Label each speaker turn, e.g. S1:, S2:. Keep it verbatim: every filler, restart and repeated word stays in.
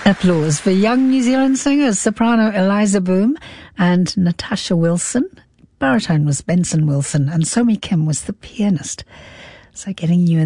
S1: Applause for young New Zealand singers, soprano Eliza Boom and Natasha Wilson. Baritone was Benson Wilson, and Somi Kim was the pianist. So getting you in